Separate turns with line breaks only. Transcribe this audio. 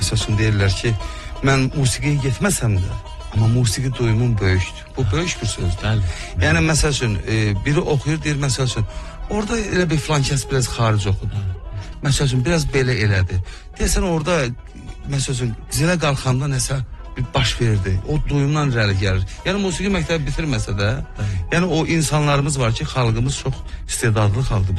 Məsəl üçün deyirlər ki, mən musiqiyə getməsəm də, amma musiqi duyumum böyükdür. Bu böyük bir sözdür. Yəni məsəl üçün biri oxuyur, deyir məsəl üçün, orada elə bir filan kəs biraz xaric oxudu. Məsəl üçün biraz belə elədi. Deyəsən orada məsəl üçün zilə qalxanda nəsə bir baş verdi. O duyumdan irəli gəlir. Yəni musiqi məktəbi bitirməsə də, yəni o insanlarımız var ki, xalqımız çox istedadlı xalqdır.